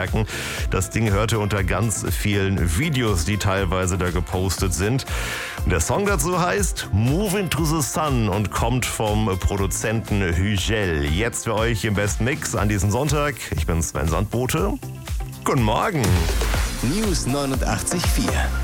merken. Das Ding hörte unter ganz vielen Videos, die teilweise da gepostet sind. Und der Song dazu heißt Move Into the Sun und kommt vom Produzenten Hügel. Jetzt für euch im Best Mix an diesem Sonntag. Ich bin Sven Sandbote. Guten Morgen. News 89.4